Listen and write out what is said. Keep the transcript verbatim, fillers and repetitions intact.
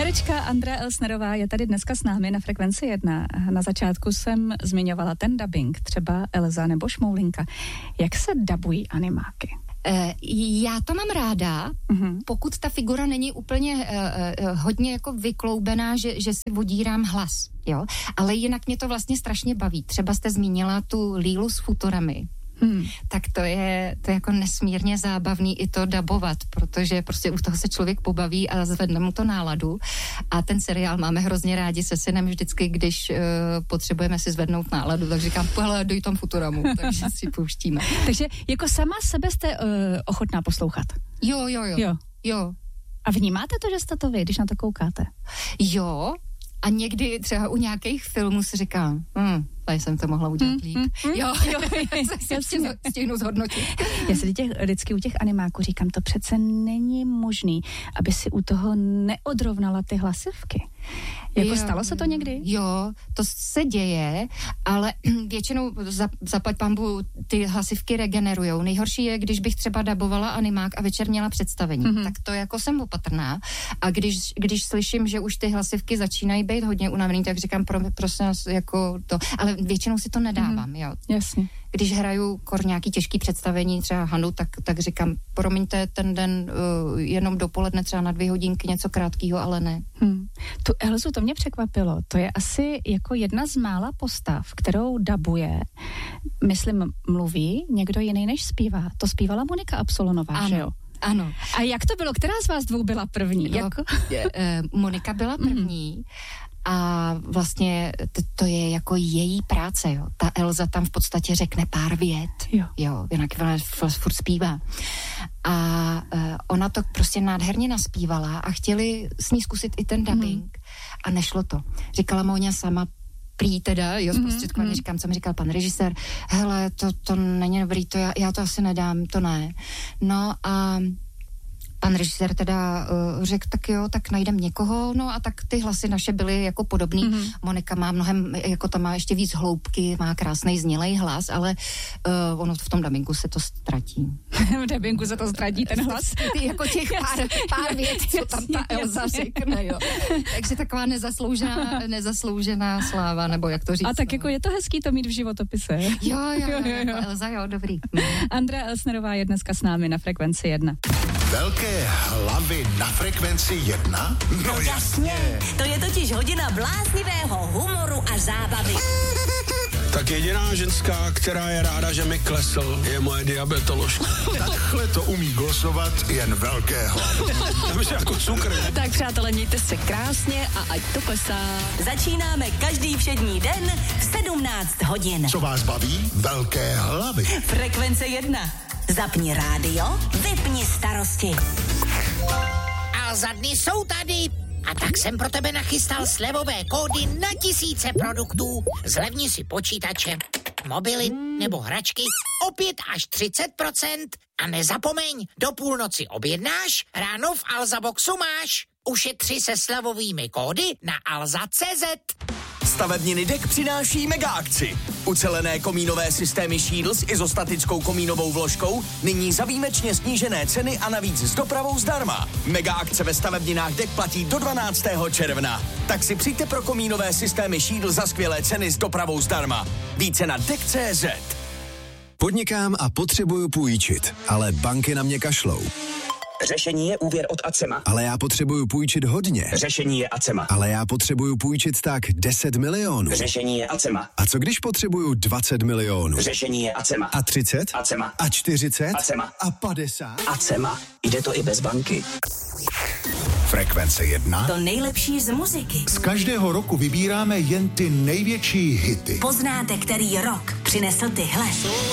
Herečka Andrea Elsnerová je tady dneska s námi na Frekvenci jedna. Na začátku jsem zmiňovala ten dubbing, třeba Elza nebo Šmoulinka. Jak se dabují animáky? Já to mám ráda, uh-huh. pokud ta figura není úplně uh, uh, hodně jako vykloubená, že, že si vodírám hlas, jo. Ale jinak mě to vlastně strašně baví. Třeba jste zmínila tu Lílu s Futurami. Hmm. Tak to je, to je jako nesmírně zábavný i to dabovat, protože prostě u toho se člověk pobaví a zvedne mu to náladu. A ten seriál máme hrozně rádi se synem vždycky, když uh, potřebujeme si zvednout náladu, tak říkám, hele, doj tam Futuramu, takže si pouštíme. Takže jako sama sebe jste uh, ochotná poslouchat? Jo, jo, jo. Jo. jo. A vnímáte to, že jste to vy, když na to koukáte? Jo. A někdy třeba u nějakých filmů si říkám, hm, tady jsem to mohla udělat líp. Mm, mm, jo, jo, jo, stihnu zhodnotit. Já si těch, vždycky u těch animáků říkám, to přece není možný, aby si u toho neodrovnala ty hlasivky. Jako jo, stalo se to někdy? Jo, to se děje, ale většinou za, zaplať pambu ty hlasivky regenerujou. Nejhorší je, když bych třeba dabovala animák a večer měla představení. Mm-hmm. Tak to jako jsem opatrná. A když, když slyším, že už ty hlasivky začínají být hodně unavený, tak říkám, pro, prosím nás, jako to. Ale většinou si to nedávám, mm-hmm. jo. Jasně. Když hraju kor nějaký těžký představení, třeba Hanu, tak, tak říkám, promiňte, ten den uh, jenom dopoledne třeba na dvě hodinky něco krátkého, ale ne. Hmm. Tu Elzu, to mě překvapilo. To je asi jako jedna z mála postav, kterou dabuje, myslím, mluví někdo jiný než zpívá. To zpívala Monika Absolonová, ano. že jo? Ano. A jak to bylo? Která z vás dvou byla první? No, jako? eh, Monika byla první. Mm. A vlastně to, to je jako její práce, jo. Ta Elza tam v podstatě řekne pár vět, jo, jo jinak ona furt zpívá. A uh, ona to prostě nádherně naspívala a chtěli s ní zkusit i ten dubbing mm. a nešlo to. Říkala Móňa sama, prý teda, jo, zprostředkovaně mm, říkám, co mi říkal pan režisér, hele, to, to není dobrý, to já, já to asi nedám, to ne. No a pan režisér teda uh, řekl, tak jo, tak najdem někoho, no a tak ty hlasy naše byly jako podobný. Mm-hmm. Monika má mnohem, jako tam má ještě víc hloubky, má krásnej znělej hlas, ale uh, ono v tom dabingu se to ztratí. V dabingu se to ztratí, ten hlas? Ty, jako těch pár, pár vět, co tam ta Elza řekne, jo. Takže taková nezasloužená, nezasloužená sláva, nebo jak to říct. A tak no. jako je to hezký to mít v životopise. Jo, jo, jo, jo, jo. Elza, jo, dobrý. Andrea Elsnerová je dneska s námi na Frekvenci jedna. Velké hlavy na Frekvenci jedna? No jasně, to je totiž hodina bláznivého humoru a zábavy. Tak jediná ženská, která je ráda, že mi klesl, je moje diabetoložka. Takhle to umí glosovat jen velké hlavy. Já myslím jako cukr. Tak přátelé, mějte se krásně a ať to klesá. Začínáme každý všední den v sedmnáct hodin. Co vás baví? Velké hlavy. Frekvence jedna. Zapni rádio, vypni starosti. A za dny jsou tady. A tak jsem pro tebe nachystal slevové kódy na tisíce produktů. Zlevni si počítače, mobily nebo hračky o pět až třicet procent. A nezapomeň, do půlnoci objednáš, ráno v Alzaboxu máš. Ušetři se slevovými kódy na alza tečka cé zet. Stavebniny D E K přináší mega akci. Ucelené komínové systémy Shield s izostatickou komínovou vložkou nyní za výjimečně snížené ceny a navíc s dopravou zdarma. Mega akce ve stavebninách D E K platí do dvanáctého června. Tak si přijďte pro komínové systémy Shield za skvělé ceny s dopravou zdarma. Více na D E K tečka cé zet. Podnikám a potřebuju půjčit, ale banky na mě kašlou. Řešení je úvěr od Acema. Ale já potřebuju půjčit hodně. Řešení je Acema. Ale já potřebuju půjčit tak deset milionů. Řešení je Acema. A co když potřebuju dvacet milionů? Řešení je Acema. A třicet? Acema. A čtyřicet? Acema. A padesát? Acema. Jde to i bez banky. Frekvence jedna. To nejlepší z muziky. Z každého roku vybíráme jen ty největší hity. Poznáte, který rok přinesl tyhle.